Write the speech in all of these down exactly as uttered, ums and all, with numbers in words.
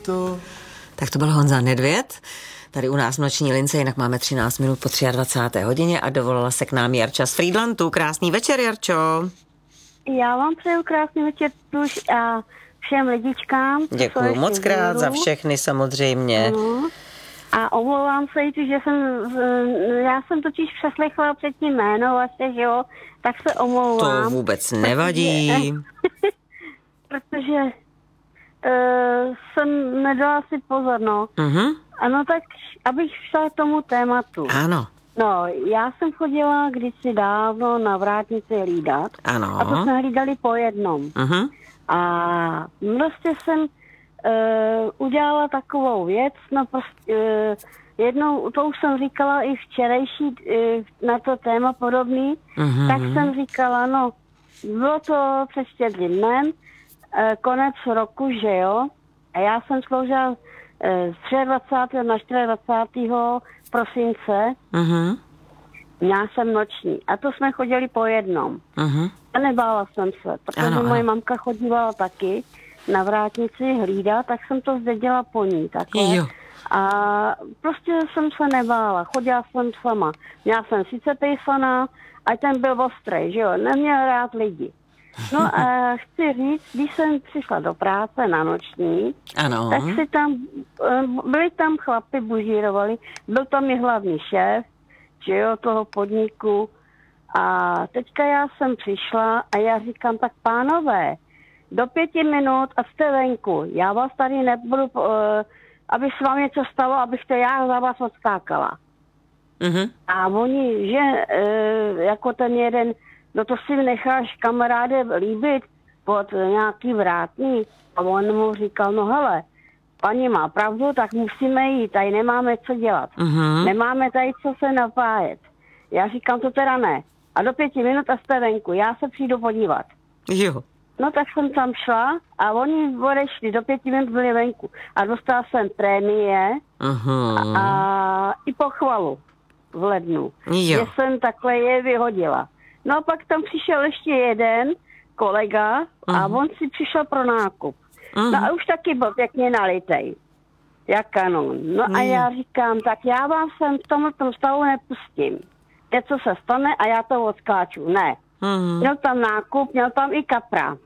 to. Tak to byl Honza Nedvěd. Tady u nás v Noční lince, jinak máme třináct minut po dvacáté třetí hodině a dovolila se k nám Jarča z Frýdlantu. Krásný večer, Jarčo. Já vám přeju krásný večer tuž a všem lidičkám. Děkuju moc krát za všechny samozřejmě. Ano. A omlouvám se, že jsem, já jsem totiž přeslechla předtím jméno vaše, že jo, tak se omlouvám. To vůbec nevadí. Protože uh, jsem nedala si pozor, no. Uh-huh. Ano, tak abych šla k tomu tématu. Ano. No, já jsem chodila kdysi dávno na vrátnici hlídat. Ano. A to jsme hlídali po jednom. Uh-huh. A prostě jsem uh, udělala takovou věc, no prostě uh, jednou, to už jsem říkala i včerejší uh, na to téma podobný, uh-huh. tak jsem říkala, no, bylo to před štědrým dnem, uh, konec roku, že jo, a já jsem sloužila uh, z dvacátého třetího na dvacátého čtvrtého prosince, uh-huh. měla jsem noční. A to jsme chodili po jednom. Uh-huh. A nebála jsem se, protože ano, moje ano. mamka chodívala taky na vrátnici hlídat, tak jsem to zdědila po ní. Takhle. A prostě jsem se nebála, chodila jsem sama. Měla jsem sice pejsana, a ten byl ostrý, že jo, neměl rád lidi. No a chci říct, když jsem přišla do práce na noční, ano. tak si tam, byli tam chlapi, bužírovali, byl tam i hlavní šéf, že jo, toho podniku. A teďka já jsem přišla a já říkám, tak pánové, do pěti minut a jste venku. Já vás tady nebudu, uh, aby se vám něco stalo, abych to já za vás odskákala. Uh-huh. A oni, že uh, jako ten jeden, no to si necháš kamaráde líbit pod nějaký vrátný. A on mu říkal, no hele, paní má pravdu, tak musíme jít, tady nemáme co dělat. Uh-huh. Nemáme tady co se napájet. Já říkám, to teda ne. A do pěti minut a jste venku, já se přijdu podívat. Jo. No tak jsem tam šla a oni odešli, do pěti minut byli venku. A dostala jsem prémie uh-huh. a, a i pochvalu v lednu. Jo. Že jsem takhle je vyhodila. No a pak tam přišel ještě jeden kolega uh-huh. a on si přišel pro nákup. Uh-huh. No a už taky byl pěkně nalitej. Jak kanon. No uh-huh. a já říkám, tak já vám sem v tomhle stavu nepustím. Něco se stane a já to odskáču. Ne. Uh-huh. Měl tam nákup, měl tam i kapra.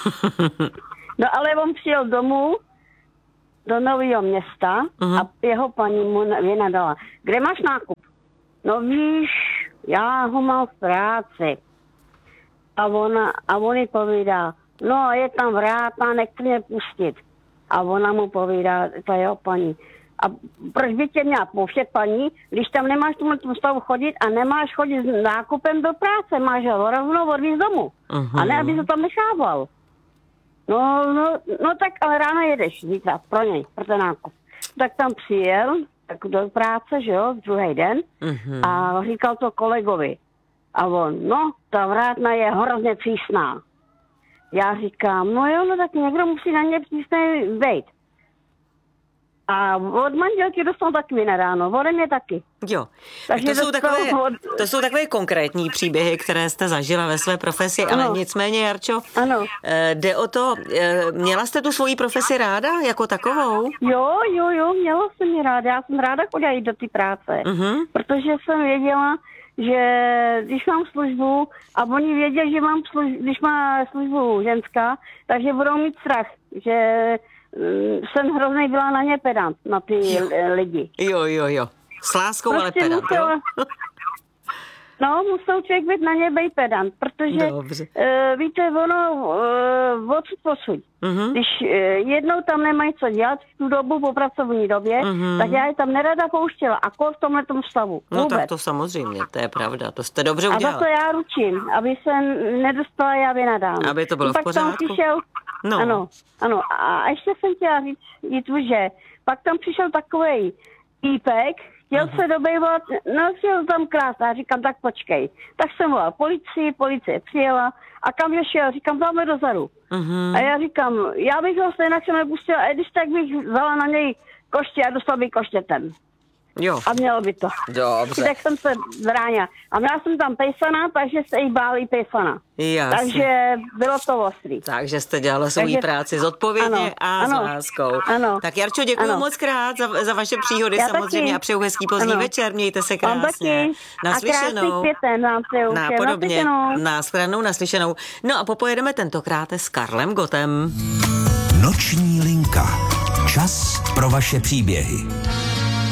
No ale on přijel domů do Nového Města uh-huh. a jeho paní mu vynadala. Kde máš nákup? No víš, já ho mám v práci. A ona, a on jí povídá, no je tam vrátná, nechci mě pustit. A ona mu povídá, ta jeho paní, a proč by tě měla pouštět paní, když tam nemáš tomu stavu chodit a nemáš chodit s nákupem do práce, máš ho rovnou odvízt domů. Uh-huh. A ne, aby se tam nechával. No, no, no tak ale ráno jedeš zítra pro něj, pro ten nákup. Tak tam přijel tak do práce, že jo, druhý den uh-huh. a říkal to kolegovi. A on, no, ta vrátna je hrozně přísná. Já říkám, no jo, no tak někdo musí na ně přísně vejít. A od manželky dostal taky na ráno, ode mě taky. Jo, takže to jsou, takové, od... to jsou takové konkrétní příběhy, které jste zažila ve své profesi, ano. Ale nicméně, Jarčo, ano. Jde o to, měla jste tu svoji profesi ráda jako takovou? Jo, jo, jo, měla jsem ji ráda, já jsem ráda chodila jít do té práce, uh-huh. protože jsem věděla, že když mám službu a oni věděli, že mám službu, když má službu ženská, takže budou mít strach, že jsem hrozně byla na ně pedant, na ty jo. lidi. Jo, jo, jo. S láskou, prostě ale pedant, musel, jo? No, musel člověk být na ně být pedant, protože uh, víte, ono uh, odsud posud. Uh-huh. Když uh, jednou tam nemají co dělat v tu dobu po pracovní době, uh-huh. tak já je tam nerada pouštěla. A kol v tomhle tom stavu. No vůbec. tak to samozřejmě, to je pravda. To jste dobře udělala. A za to já ručím, aby se nedostala já vynadána. Aby to bylo pak v pořádku. Tam přišel, no. Ano, ano. A ještě jsem chtěla říct, že pak tam přišel takovej týpek, chtěl uh-huh. se dobejvat, no chtěl tam krát, a říkám, tak počkej. Tak jsem volal policii, policie přijela a kam že šel, říkám, dáme dozadu. Uh-huh. A já říkám, já bych ho stejnak se nepustila, a když tak bych vzala na něj koště a dostal bych koštětem. Jo. A mělo by to. Dobře. Tak jsem se bránila. A měla jsem tam pejsana, takže se jí báli pejsana. Jasně. Takže bylo to ostrý. Takže jste dělala svou takže... práci zodpovědně ano, a ano, s láskou. Ano. Tak Jarčo, děkuji ano. moc krát za, za vaše příhody Já samozřejmě taky. A přeju hezký pozdní ano. večer. Mějte se krásně. Naslyšenou. A krásný nám přeju. Na podobně. Nashledanou, naslyšenou. No a popojedeme tentokrát s Karlem Gottem. Noční linka. Čas pro vaše příběhy.